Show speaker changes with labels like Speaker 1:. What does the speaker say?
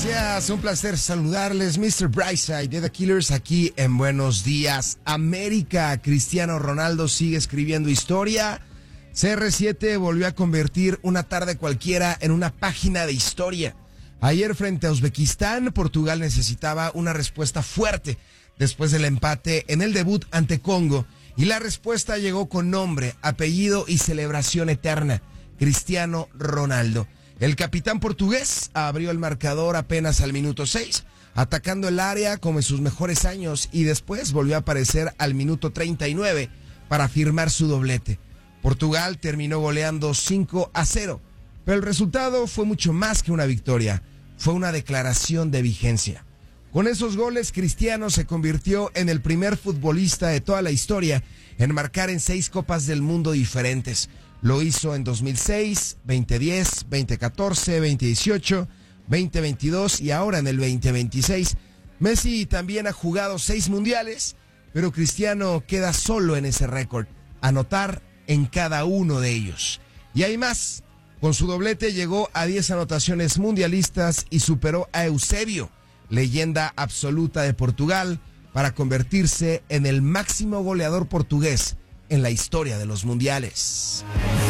Speaker 1: Gracias, un placer saludarles, Mr. Brightside de The Killers aquí en Buenos Días América. Cristiano Ronaldo sigue escribiendo historia. CR7 volvió a convertir una tarde cualquiera en una página de historia. Ayer frente a Uzbekistán, Portugal necesitaba una respuesta fuerte después del empate en el debut ante Congo. Y la respuesta llegó con nombre, apellido y celebración eterna: Cristiano Ronaldo. El capitán portugués abrió el marcador apenas al minuto 6, atacando el área como en sus mejores años, y después volvió a aparecer al minuto 39 para firmar su doblete. Portugal terminó goleando 5-0, pero el resultado fue mucho más que una victoria, fue una declaración de vigencia. Con esos goles, Cristiano se convirtió en el primer futbolista de toda la historia en marcar en 6 Copas del Mundo diferentes. Lo hizo en 2006, 2010, 2014, 2018, 2022 y ahora en el 2026. Messi también ha jugado 6 mundiales, pero Cristiano queda solo en ese récord: anotar en cada uno de ellos. Y hay más. Con su doblete llegó a 10 anotaciones mundialistas y superó a Eusebio, leyenda absoluta de Portugal, para convertirse en el máximo goleador portugués en la historia de los mundiales.